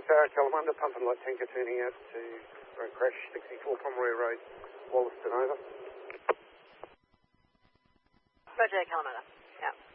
Kalamunda, pump and light tanker turning out to road crash 64 Pomeroy Road, Wollaston, over. Roger, Kalamunda. Yeah.